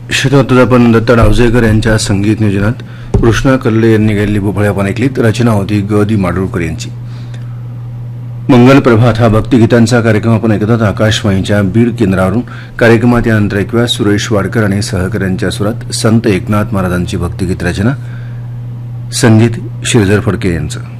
श्रोता आपण दत्ता डावजेकर यांच्या संगीत नियोजनात कृष्णा कल्ले यांनी गायलेली भोपळे आपण ऐकलीत. रचना होती ग दी माडुळकर यांची. मंगल प्रभात हा भक्तिगीतांचा कार्यक्रम आपण ऐकतात आकाशवाणीच्या बीड केंद्रावरून. कार्यक्रमात यानंतर ऐकूया सुरेश वाडकर आणि सहकाऱ्यांच्या सुरात संत एकनाथ महाराजांची भक्तिगीत रचना, संगीत श्रीधर फडके यांचं.